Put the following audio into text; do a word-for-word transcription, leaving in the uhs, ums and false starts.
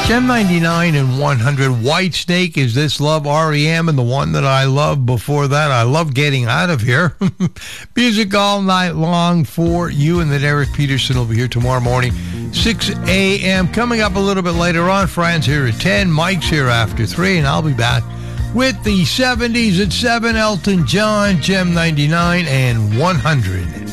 Gem ninety-nine and one hundred. Whitesnake, Is This Love? R E M, and the one that I love before that, I Love Getting Out of Here. Music all night long for you, and then Eric Peterson will be here tomorrow morning, six a.m. Coming up a little bit later on, Fran's here at ten, Mike's here after three, and I'll be back with the seventies at seven, Elton John, Gem ninety-nine and one hundred.